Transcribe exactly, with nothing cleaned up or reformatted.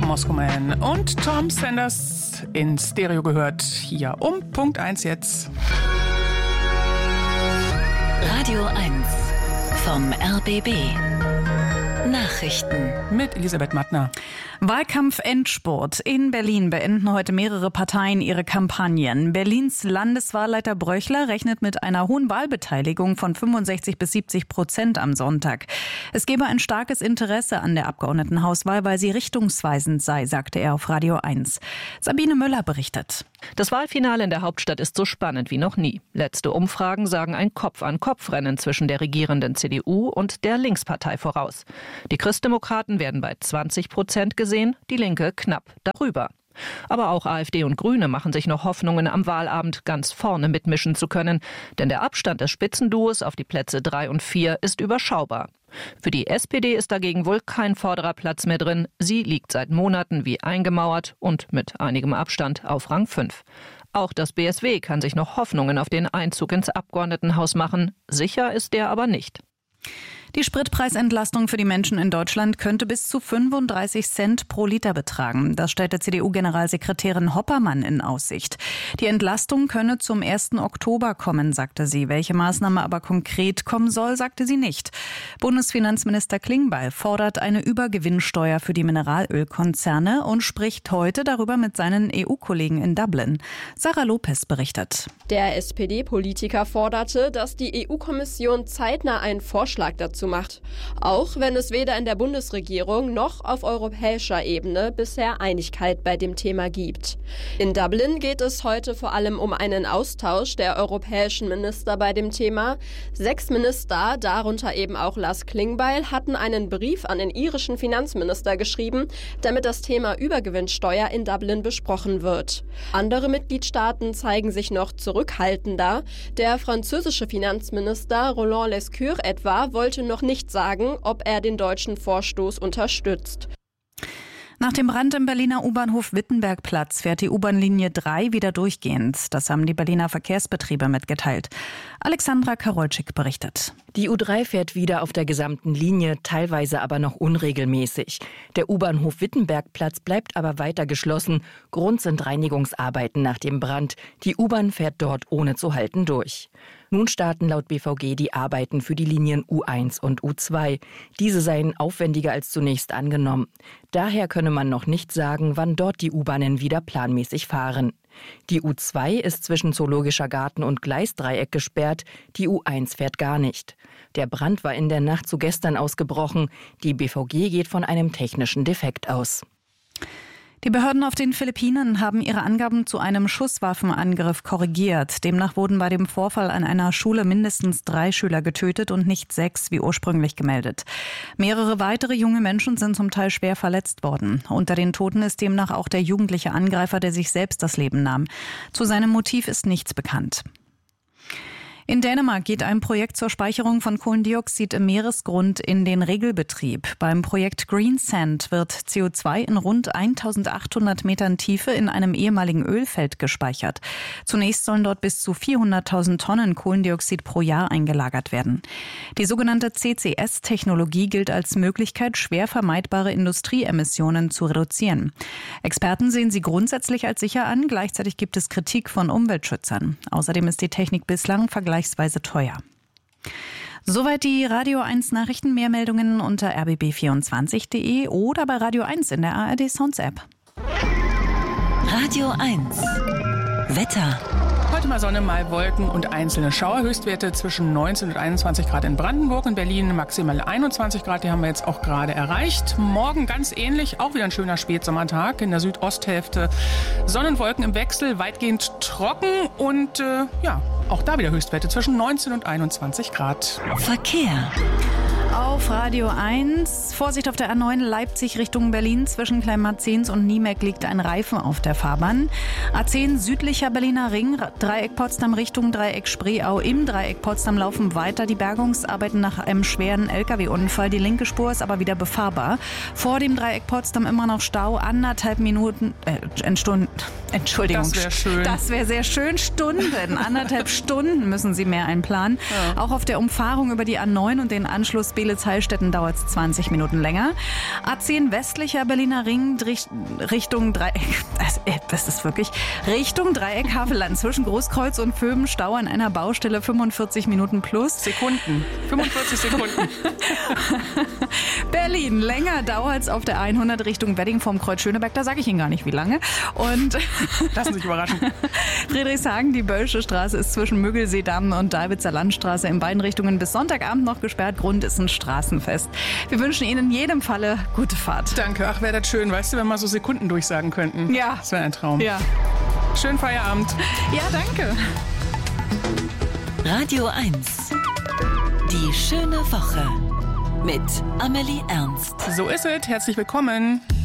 Moscow Man und Tom Sanders in Stereo gehört. Hier um Punkt eins jetzt. Radio eins vom R B B. Nachrichten mit Elisabeth Mattner. Wahlkampf-Endspurt. In Berlin beenden heute mehrere Parteien ihre Kampagnen. Berlins Landeswahlleiter Bröchler rechnet mit einer hohen Wahlbeteiligung von fünfundsechzig bis siebzig Prozent am Sonntag. Es gebe ein starkes Interesse an der Abgeordnetenhauswahl, weil sie richtungsweisend sei, sagte er auf Radio eins. Sabine Müller berichtet. Das Wahlfinale in der Hauptstadt ist so spannend wie noch nie. Letzte Umfragen sagen ein Kopf-an-Kopf-Rennen zwischen der regierenden C D U und der Linkspartei voraus. Die Christdemokraten werden bei zwanzig Prozent gesehen, die Linke knapp darüber. Aber auch AfD und Grüne machen sich noch Hoffnungen, am Wahlabend ganz vorne mitmischen zu können. Denn der Abstand des Spitzenduos auf die Plätze drei und vier ist überschaubar. Für die S P D ist dagegen wohl kein vorderer Platz mehr drin. Sie liegt seit Monaten wie eingemauert und mit einigem Abstand auf Rang fünf. Auch das B S W kann sich noch Hoffnungen auf den Einzug ins Abgeordnetenhaus machen. Sicher ist der aber nicht. Die Spritpreisentlastung für die Menschen in Deutschland könnte bis zu fünfunddreißig Cent pro Liter betragen. Das stellte C D U-Generalsekretärin Hoppermann in Aussicht. Die Entlastung könne zum ersten Oktober kommen, sagte sie. Welche Maßnahme aber konkret kommen soll, sagte sie nicht. Bundesfinanzminister Klingbeil fordert eine Übergewinnsteuer für die Mineralölkonzerne und spricht heute darüber mit seinen E U-Kollegen in Dublin. Sarah Lopez berichtet. Der S P D-Politiker forderte, dass die E U-Kommission zeitnah einen Vorschlag dazu macht, auch wenn es weder in der Bundesregierung noch auf europäischer Ebene bisher Einigkeit bei dem Thema gibt. In Dublin geht es heute vor allem um einen Austausch der europäischen Minister bei dem Thema. Sechs Minister, darunter eben auch Lars Klingbeil, hatten einen Brief an den irischen Finanzminister geschrieben, damit das Thema Übergewinnsteuer in Dublin besprochen wird. Andere Mitgliedstaaten zeigen sich noch zurückhaltender. Der französische Finanzminister Roland Lescure etwa wollte noch nicht sagen, ob er den deutschen Vorstoß unterstützt. Nach dem Brand im Berliner U-Bahnhof Wittenbergplatz fährt die U-Bahn-Linie drei wieder durchgehend. Das haben die Berliner Verkehrsbetriebe mitgeteilt. Alexandra Karolczyk berichtet. Die U drei fährt wieder auf der gesamten Linie, teilweise aber noch unregelmäßig. Der U-Bahnhof Wittenbergplatz bleibt aber weiter geschlossen. Grund sind Reinigungsarbeiten nach dem Brand. Die U-Bahn fährt dort ohne zu halten durch. Nun starten laut B V G die Arbeiten für die Linien U eins und U zwei. Diese seien aufwendiger als zunächst angenommen. Daher könne man noch nicht sagen, wann dort die U-Bahnen wieder planmäßig fahren. Die U zwei ist zwischen Zoologischer Garten und Gleisdreieck gesperrt, die U eins fährt gar nicht. Der Brand war in der Nacht zu gestern ausgebrochen. Die B V G geht von einem technischen Defekt aus. Die Behörden auf den Philippinen haben ihre Angaben zu einem Schusswaffenangriff korrigiert. Demnach wurden bei dem Vorfall an einer Schule mindestens drei Schüler getötet und nicht sechs, wie ursprünglich gemeldet. Mehrere weitere junge Menschen sind zum Teil schwer verletzt worden. Unter den Toten ist demnach auch der jugendliche Angreifer, der sich selbst das Leben nahm. Zu seinem Motiv ist nichts bekannt. In Dänemark geht ein Projekt zur Speicherung von Kohlendioxid im Meeresgrund in den Regelbetrieb. Beim Projekt Green Sand wird C O zwei in rund eintausendachthundert Metern Tiefe in einem ehemaligen Ölfeld gespeichert. Zunächst sollen dort bis zu vierhunderttausend Tonnen Kohlendioxid pro Jahr eingelagert werden. Die sogenannte C C S-Technologie gilt als Möglichkeit, schwer vermeidbare Industrieemissionen zu reduzieren. Experten sehen sie grundsätzlich als sicher an, gleichzeitig gibt es Kritik von Umweltschützern. Außerdem ist die Technik bislang vergleichsweise teuer. Soweit die Radio eins Nachrichten. Mehr Meldungen unter r b b vierundzwanzig punkt d e oder bei Radio eins in der A R D Sounds App. Radio eins Wetter. Heute mal Sonne, mal Wolken und einzelne Schauer. Höchstwerte zwischen neunzehn und einundzwanzig Grad in Brandenburg, in Berlin maximal einundzwanzig Grad. Die haben wir jetzt auch gerade erreicht. Morgen ganz ähnlich, auch wieder ein schöner Spätsommertag. In der Südosthälfte Sonnenwolken im Wechsel, weitgehend trocken und äh, ja, auch da wieder Höchstwerte zwischen neunzehn und einundzwanzig Grad. Verkehr. Auf Radio eins. Vorsicht auf der A neun Leipzig Richtung Berlin. Zwischen Kleinmarzens und Niemeck liegt ein Reifen auf der Fahrbahn. A zehn südlicher Berliner Ring. Dreieck Potsdam Richtung Dreieck Spreeau. Im Dreieck Potsdam laufen weiter die Bergungsarbeiten nach einem schweren L K W-Unfall. Die linke Spur ist aber wieder befahrbar. Vor dem Dreieck Potsdam immer noch Stau. Anderthalb Minuten. Äh, Entstund, Entschuldigung. Das wäre schön. Das wäre sehr schön. Stunden. Anderthalb Stunden müssen Sie mehr einplanen. Ja. Auch auf der Umfahrung über die A neun und den Anschluss B Beelitz-Heilstätten dauert es zwanzig Minuten länger. A zehn westlicher Berliner Ring Richtung Dreieck, das ist wirklich, Richtung Dreieck Havelland zwischen Großkreuz und Vöben, Stau an einer Baustelle fünfundvierzig Minuten plus. Sekunden, fünfundvierzig Sekunden. Berlin, länger dauert es auf der hundert Richtung Wedding vom Kreuz Schöneberg, da sage ich Ihnen gar nicht wie lange. Und lassen Sie sich überraschen. Friedrichshagen, die Böllsche Straße ist zwischen Müggelseedamm und Dalwitzer Landstraße in beiden Richtungen bis Sonntagabend noch gesperrt. Grund ist ein Straßenfest. Wir wünschen Ihnen in jedem Falle gute Fahrt. Danke. Ach, wäre das schön, weißt du, wenn wir so Sekunden durchsagen könnten. Ja. Das wäre ein Traum. Ja. Schönen Feierabend. Ja, danke. Radio eins. Die schöne Woche mit Amelie Ernst. So ist es. Herzlich willkommen.